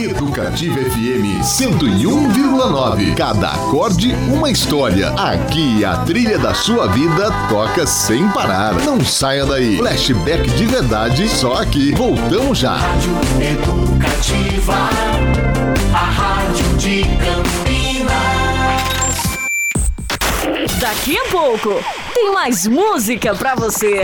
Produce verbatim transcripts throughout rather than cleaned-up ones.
Educativa F M cento e um vírgula nove. Cada acorde, uma história. Aqui a trilha da sua vida toca sem parar. Não saia daí. Flashback de verdade, só aqui. Voltamos já. Rádio Educativa, a rádio de Campinas. Daqui a pouco tem mais música pra você.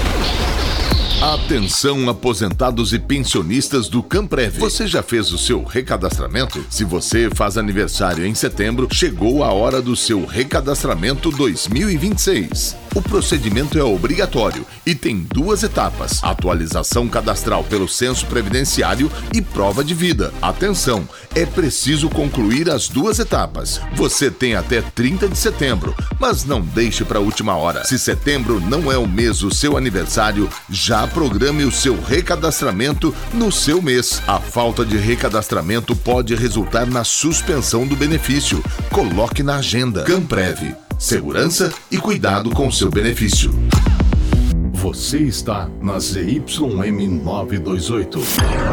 Atenção, aposentados e pensionistas do Camprev. Você já fez o seu recadastramento? Se você faz aniversário em setembro, chegou a hora do seu recadastramento dois mil e vinte e seis. O procedimento é obrigatório e tem duas etapas: atualização cadastral pelo censo previdenciário e prova de vida. Atenção, é preciso concluir as duas etapas. Você tem até trinta de setembro, mas não deixe para a última hora. Se setembro não é o mês do seu aniversário, já programe o seu recadastramento no seu mês. A falta de recadastramento pode resultar na suspensão do benefício. Coloque na agenda. Camprev. Segurança e cuidado com seu benefício. Você está na Z Y M novecentos e vinte e oito.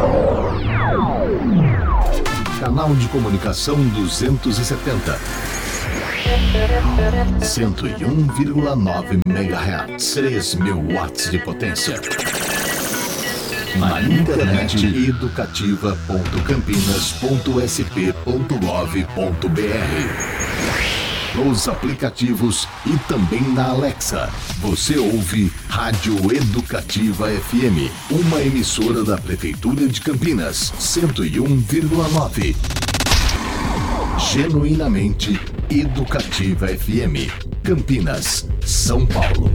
Canal de comunicação duzentos e setenta. cento e um vírgula nove megahertz. três mil watts de potência. Na internet educativa ponto campinas ponto s p ponto gov ponto b r. Nos aplicativos e também na Alexa. Você ouve Rádio Educativa F M, uma emissora da Prefeitura de Campinas, cento e um vírgula nove. Genuinamente Educativa F M, Campinas, São Paulo.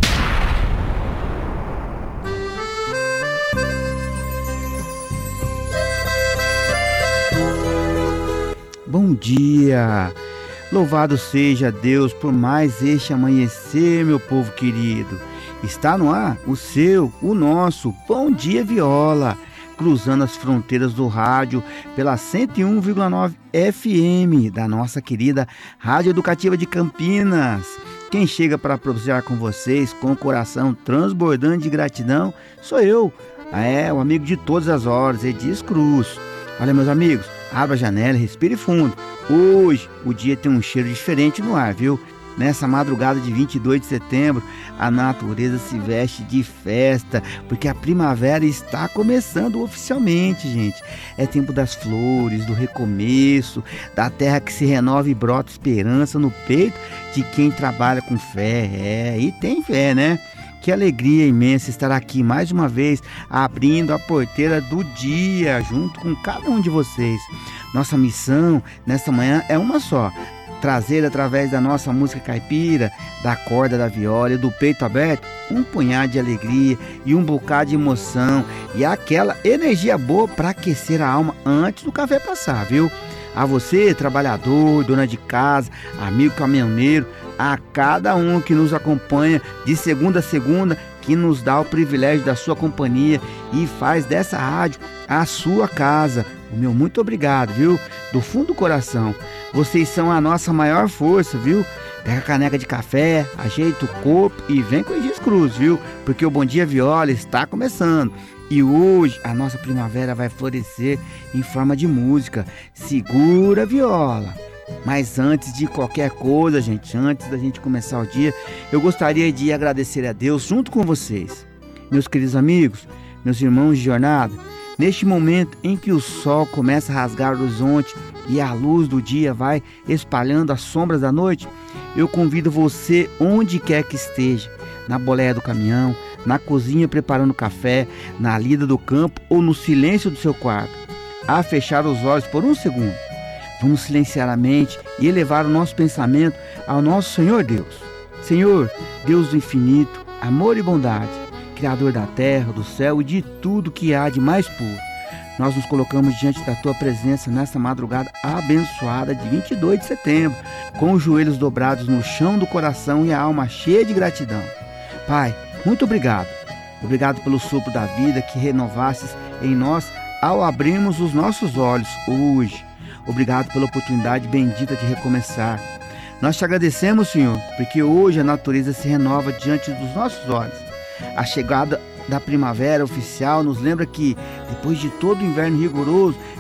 Bom dia! Louvado seja Deus por mais este amanhecer, meu povo querido. Está no ar o seu, o nosso Bom Dia Viola, cruzando as fronteiras do rádio pela cento e um vírgula nove F M da nossa querida Rádio Educativa de Campinas. Quem chega para propiciar com vocês com o coração transbordante de gratidão sou eu, é o amigo de todas as horas, Edis Cruz. Olha, meus amigos, abra a janela e respire fundo. Hoje o dia tem um cheiro diferente no ar, viu? Nessa madrugada de vinte e dois de setembro, a natureza se veste de festa, porque a primavera está começando oficialmente, gente. É tempo das flores, do recomeço, da terra que se renova e brota esperança no peito de quem trabalha com fé. É, e tem fé, né? Que alegria imensa estar aqui mais uma vez, abrindo a porteira do dia, junto com cada um de vocês. Nossa missão nesta manhã é uma só: trazer através da nossa música caipira, da corda da viola e do peito aberto, um punhado de alegria e um bocado de emoção e aquela energia boa para aquecer a alma antes do café passar, viu? A você, trabalhador, dona de casa, amigo caminhoneiro, a cada um que nos acompanha de segunda a segunda, que nos dá o privilégio da sua companhia e faz dessa rádio a sua casa. O meu muito obrigado, viu? Do fundo do coração. Vocês são a nossa maior força, viu? Pega a caneca de café, ajeita o corpo e vem com o Edis Cruz, viu? Porque o Bom Dia Viola está começando. E hoje a nossa primavera vai florescer em forma de música. Segura a viola. Mas antes de qualquer coisa, gente, antes da gente começar o dia, eu gostaria de agradecer a Deus junto com vocês. Meus queridos amigos, meus irmãos de jornada, neste momento em que o sol começa a rasgar o horizonte e a luz do dia vai espalhando as sombras da noite, eu convido você, onde quer que esteja, na boleia do caminhão, na cozinha preparando café, na lida do campo ou no silêncio do seu quarto, a fechar os olhos por um segundo. Vamos silenciar a mente e elevar o nosso pensamento ao nosso Senhor Deus. Senhor, Deus do infinito, amor e bondade, Criador da terra, do céu e de tudo que há de mais puro, nós nos colocamos diante da Tua presença nesta madrugada abençoada de vinte e dois de setembro, com os joelhos dobrados no chão do coração e a alma cheia de gratidão. Pai, muito obrigado. Obrigado pelo sopro da vida que renovastes em nós ao abrirmos os nossos olhos hoje. Obrigado pela oportunidade bendita de recomeçar. Nós te agradecemos, Senhor, porque hoje a natureza se renova diante dos nossos olhos. A chegada da primavera oficial nos lembra que, depois de todo o inverno rigoroso,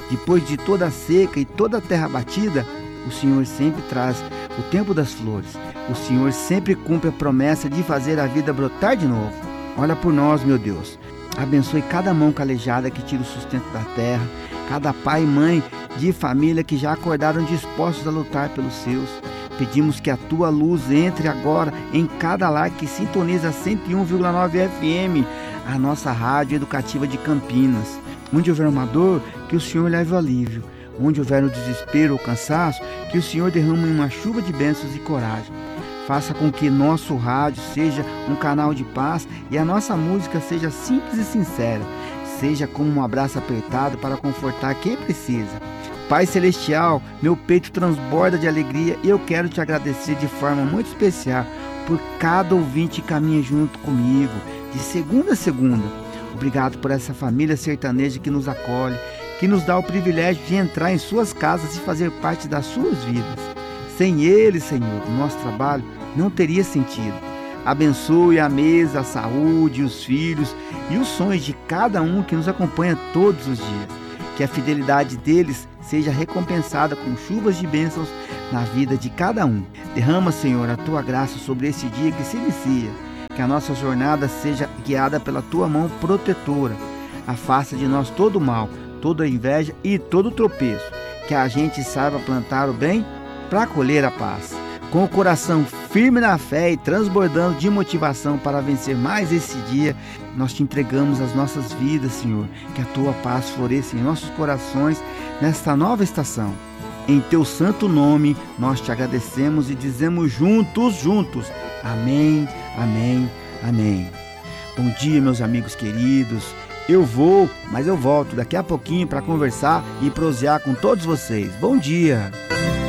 Depois de toda a seca e toda a terra batida, o Senhor sempre traz o tempo das flores. O Senhor sempre cumpre a promessa de fazer a vida brotar de novo. Olha por nós, meu Deus. Abençoe cada mão calejada que tira o sustento da terra, cada pai e mãe de família que já acordaram dispostos a lutar pelos seus. Pedimos que a tua luz entre agora em cada lar que sintoniza cento e um vírgula nove F M, a nossa rádio educativa de Campinas. Onde houver uma dor, que o Senhor leve o alívio. Onde houver o desespero ou cansaço, que o Senhor derrame uma chuva de bênçãos e coragem. Faça com que nosso rádio seja um canal de paz e a nossa música seja simples e sincera. Seja como um abraço apertado para confortar quem precisa. Pai Celestial, meu peito transborda de alegria e eu quero te agradecer de forma muito especial por cada ouvinte que caminha junto comigo, de segunda a segunda. Obrigado por essa família sertaneja que nos acolhe, que nos dá o privilégio de entrar em suas casas e fazer parte das suas vidas. Sem eles, Senhor, o nosso trabalho não teria sentido. Abençoe a mesa, a saúde, os filhos e os sonhos de cada um que nos acompanha todos os dias. Que a fidelidade deles seja recompensada com chuvas de bênçãos na vida de cada um. Derrama, Senhor, a tua graça sobre esse dia que se inicia. Que a nossa jornada seja guiada pela tua mão protetora. Afasta de nós todo o mal, toda a inveja e todo o tropeço. Que a gente saiba plantar o bem para colher a paz. Com o coração firme na fé e transbordando de motivação para vencer mais esse dia, nós te entregamos as nossas vidas, Senhor. Que a tua paz floresça em nossos corações nesta nova estação. Em teu santo nome, nós te agradecemos e dizemos juntos, juntos. Amém, amém, amém. Bom dia, meus amigos queridos. Eu vou, mas eu volto daqui a pouquinho para conversar e prosear com todos vocês. Bom dia!